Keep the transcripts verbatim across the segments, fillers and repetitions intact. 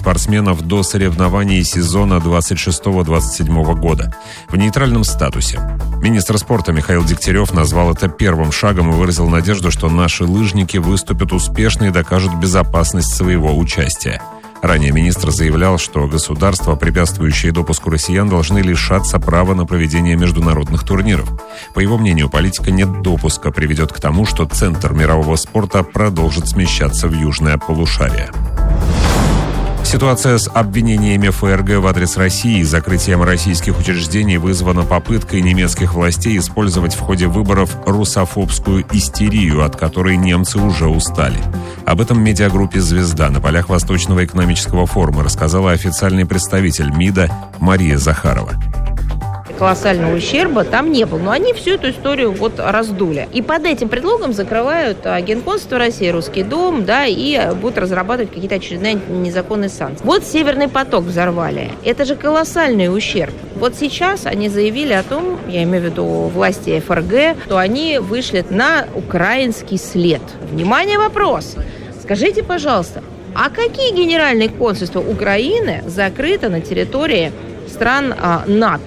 спортсменов до соревнований сезона двадцать шестого двадцать седьмого года в нейтральном статусе. Министр спорта Михаил Дегтярев назвал это первым шагом и выразил надежду, что наши лыжники выступят успешно и докажут безопасность своего участия. Ранее министр заявлял, что государства, препятствующие допуску россиян, должны лишаться права на проведение международных турниров. По его мнению, политика «нет допуска» приведет к тому, что центр мирового спорта продолжит смещаться в южное полушарие. Ситуация с обвинениями ФРГ в адрес России и закрытием российских учреждений вызвана попыткой немецких властей использовать в ходе выборов русофобскую истерию, от которой немцы уже устали. Об этом медиагруппе «Звезда» на полях Восточного экономического форума рассказала официальный представитель МИДа Мария Захарова. Колоссального ущерба там не было. Но они всю эту историю вот раздули. И под этим предлогом закрывают Генконсульство России, Русский дом, да, и будут разрабатывать какие-то очередные незаконные санкции. Вот Северный поток взорвали. Это же колоссальный ущерб. Вот сейчас они заявили о том, я имею в виду власти ФРГ, что они вышли на украинский след. Внимание, вопрос. Скажите, пожалуйста, а какие генеральные консульства Украины закрыты на территории стран а, НАТО?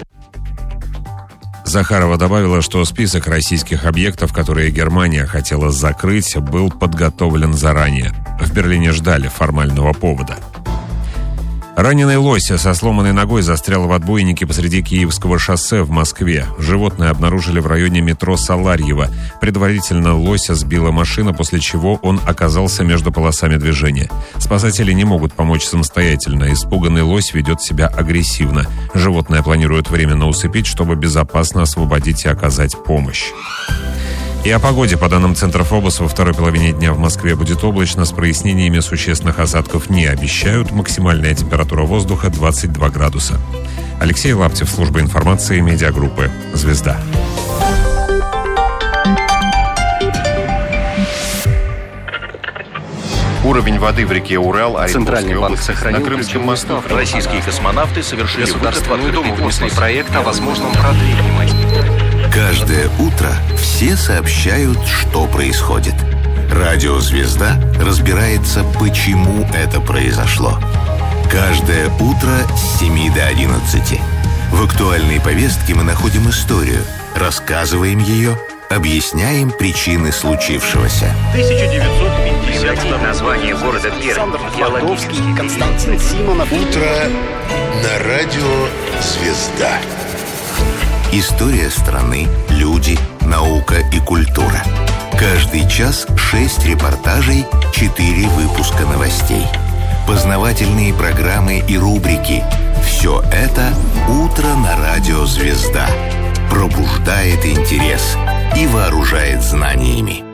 Захарова добавила, что список российских объектов, которые Германия хотела закрыть, был подготовлен заранее. В Берлине ждали формального повода. Раненый лось со сломанной ногой застрял в отбойнике посреди Киевского шоссе в Москве. Животное обнаружили в районе метро Саларьево. Предварительно лося сбила машина, после чего он оказался между полосами движения. Спасатели не могут помочь самостоятельно. Испуганный лось ведет себя агрессивно. Животное планируют временно усыпить, чтобы безопасно освободить и оказать помощь. И о погоде. По данным Центра ФОБОС, во второй половине дня в Москве будет облачно, с прояснениями, существенных осадков не обещают. Максимальная температура воздуха двадцать два градуса. Алексей Лаптев, служба информации, медиагруппы «Звезда». Уровень воды в реке Урал, Центральный банк сохранил на Крымском мосту. Российские космонавты совершили Государственный внутренний проект о возможном продлении. Каждое утро все сообщают, что происходит. Радио «Звезда» разбирается, почему это произошло. Каждое утро с семи до одиннадцати. В актуальной повестке мы находим историю, рассказываем ее, объясняем причины случившегося. тысяча девятьсот пятьдесят второй название города Пермь. Геологический. Константин Симонов. Утро на радио «Звезда». История страны, люди, наука и культура. Каждый час шесть репортажей, четыре выпуска новостей. Познавательные программы и рубрики. Все это «Утро на радио «Звезда». Пробуждает интерес и вооружает знаниями.